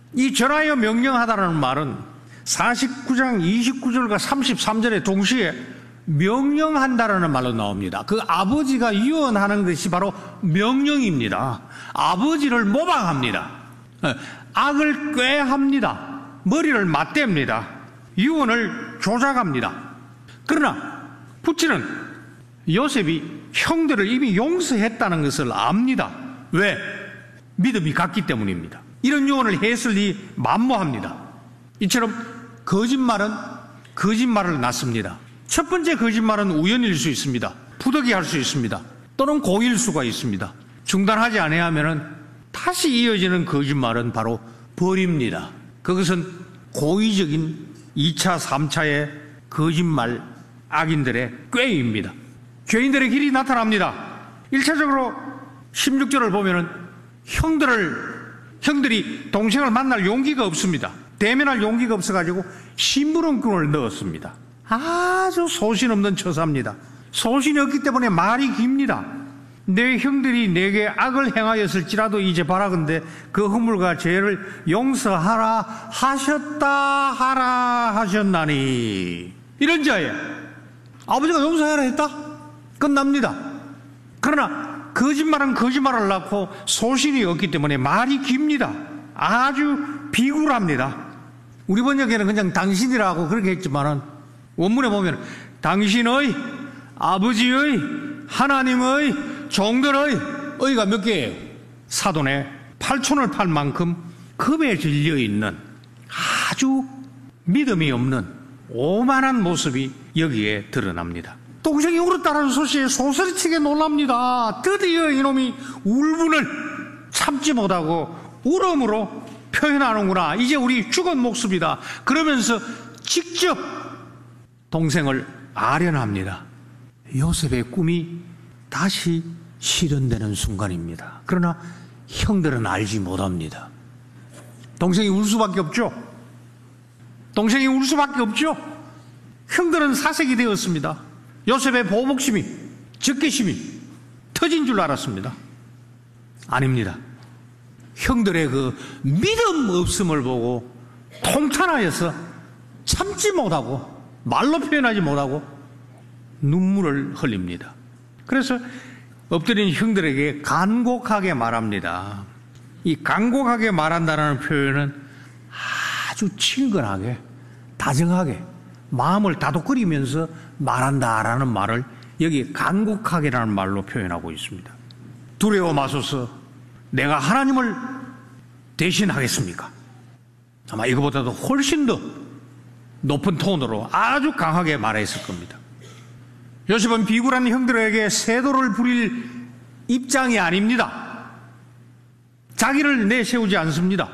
이 전하여 명령하다라는 말은 49장 29절과 33절에 동시에 명령한다라는 말로 나옵니다. 그 아버지가 유언하는 것이 바로 명령입니다. 아버지를 모방합니다. 악을 꾀합니다. 머리를 맞댑니다. 유언을 조작합니다. 그러나 부친은 요셉이 형들을 이미 용서했다는 것을 압니다. 왜? 믿음이 같기 때문입니다. 이런 유언을 했을 리 만무합니다. 이처럼 거짓말은 거짓말을 낳습니다. 첫 번째 거짓말은 우연일 수 있습니다. 부득이할 수 있습니다. 또는 고일 수가 있습니다. 중단하지 아니하면 다시 이어지는 거짓말은 바로 벌입니다. 그것은 고의적인 2차, 3차의 거짓말 악인들의 꾀입니다. 죄인들의 길이 나타납니다. 1차적으로 16절을 보면은 형들이 동생을 만날 용기가 없습니다. 대면할 용기가 없어가지고 심부름꾼을 넣었습니다. 아주 소신 없는 처사입니다. 소신이 없기 때문에 말이 깁니다. 내 형들이 내게 악을 행하였을지라도 이제 바라건대 그 허물과 죄를 용서하라 하셨나니. 이런 자예요. 아버지가 용서하라 했다? 끝납니다. 그러나 거짓말은 거짓말을 낳고 소신이 없기 때문에 말이 깁니다. 아주 비굴합니다. 우리 번역에는 그냥 당신이라고 그렇게 했지만은 원문에 보면 당신의, 아버지의, 하나님의, 종들의 의가 몇 개예요? 사돈의 8촌을 팔 만큼 겁에 질려 있는 아주 믿음이 없는 오만한 모습이 여기에 드러납니다. 동생이 울었다라는 소식에 소설치게 놀랍니다. 드디어 이놈이 울분을 참지 못하고 울음으로 표현하는구나. 이제 우리 죽은 목숨이다. 그러면서 직접 동생을 아련합니다. 요셉의 꿈이 다시 실현되는 순간입니다. 그러나 형들은 알지 못합니다. 동생이 울 수밖에 없죠. 동생이 울 수밖에 없죠. 형들은 사색이 되었습니다. 요셉의 보복심이, 적개심이 터진 줄 알았습니다. 아닙니다. 형들의 그 믿음 없음을 보고 통탄하여서 참지 못하고 말로 표현하지 못하고 눈물을 흘립니다. 그래서 엎드린 형들에게 간곡하게 말합니다. 이 간곡하게 말한다는 표현은 아주 친근하게, 다정하게 마음을 다독거리면서 말한다라는 말을 여기 간곡하게라는 말로 표현하고 있습니다. 두려워 마소서, 내가 하나님을 대신하겠습니까? 아마 이거보다도 훨씬 더 높은 톤으로 아주 강하게 말했을 겁니다. 요셉은 비굴한 형들에게 세도를 부릴 입장이 아닙니다. 자기를 내세우지 않습니다.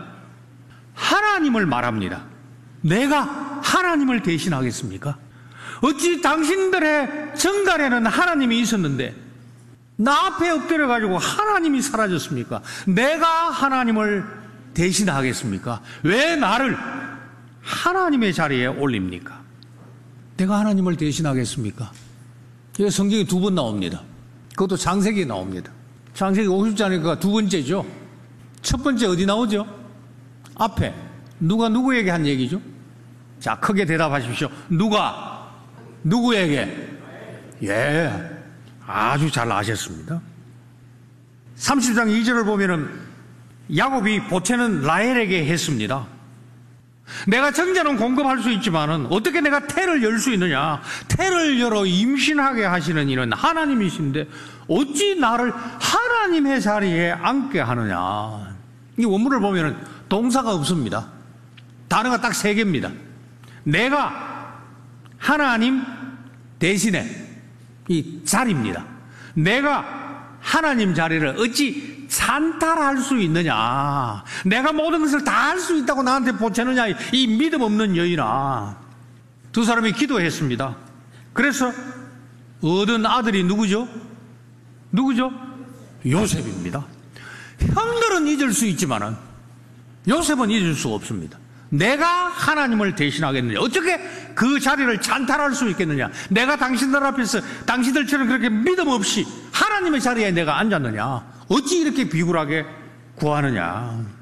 하나님을 말합니다. 내가 하나님을 대신하겠습니까? 어찌 당신들의 정갈에는 하나님이 있었는데 나 앞에 엎드려가지고 하나님이 사라졌습니까? 내가 하나님을 대신하겠습니까? 왜 나를 하나님의 자리에 올립니까? 내가 하나님을 대신하겠습니까? 이거 성경에 2번 나옵니다. 그것도 창세기에 나옵니다. 창세기 50장이니까 두 번째죠. 첫 번째 어디 나오죠? 앞에 누가 누구에게 한 얘기죠? 자, 크게 대답하십시오. 누가 누구에게? 예, 아주 잘 아셨습니다. 30장 2절을 보면은 야곱이 보채는 라헬에게 했습니다. 내가 정자는 공급할 수 있지만은 어떻게 내가 태를 열 수 있느냐? 태를 열어 임신하게 하시는 이는 하나님이신데 어찌 나를 하나님의 자리에 앉게 하느냐? 이 원문을 보면은 동사가 없습니다. 단어가 딱 3개입니다. 내가 하나님 대신에 이 자리입니다. 내가 하나님 자리를 어찌 찬탈할 수 있느냐? 내가 모든 것을 다 할 수 있다고 나한테 보채느냐? 이 믿음 없는 여인아. 두 사람이 기도했습니다. 그래서 얻은 아들이 누구죠? 누구죠? 요셉입니다. 형들은 잊을 수 있지만은 요셉은 잊을 수가 없습니다. 내가 하나님을 대신하겠느냐? 어떻게 그 자리를 찬탈할 수 있겠느냐? 내가 당신들 앞에서 당신들처럼 그렇게 믿음 없이 하나님의 자리에 내가 앉았느냐? 어찌 이렇게 비굴하게 구하느냐?